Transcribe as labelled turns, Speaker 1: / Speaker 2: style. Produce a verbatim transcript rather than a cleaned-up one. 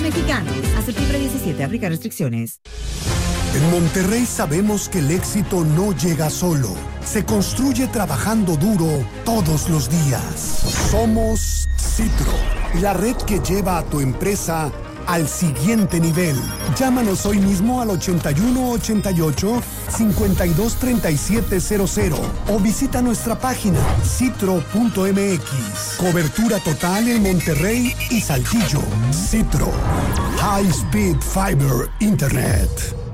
Speaker 1: Mexicanos. A septiembre diecisiete, aplica restricciones.
Speaker 2: En Monterrey sabemos que el éxito no llega solo. Se construye trabajando duro todos los días. Somos Citro, la red que lleva a tu empresa al siguiente nivel. Llámanos hoy mismo al ochenta y uno ochenta y ocho, cincuenta y dos treinta y siete cero cero o visita nuestra página citro punto m x. Cobertura total en Monterrey y Saltillo. Citro. High Speed Fiber Internet.